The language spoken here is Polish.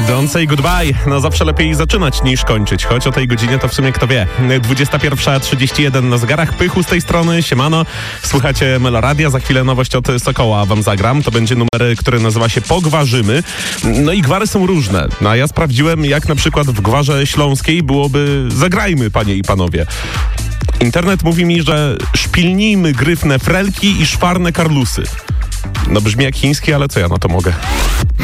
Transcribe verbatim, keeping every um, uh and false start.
Don't say goodbye. No zawsze lepiej zaczynać niż kończyć, choć o tej godzinie to w sumie kto wie. dwudziesta pierwsza trzydzieści jeden na zegarach. Pychu z tej strony, siemano. Słuchacie Meloradia, za chwilę nowość od Sokoła wam zagram. To będzie numer, który nazywa się Pogwarzymy. No i gwary są różne. No a ja sprawdziłem, jak na przykład w gwarze śląskiej byłoby zagrajmy, panie i panowie. Internet mówi mi, że szpilnijmy gryfne frelki i szwarne karlusy. No brzmi jak chiński, ale co ja na to mogę?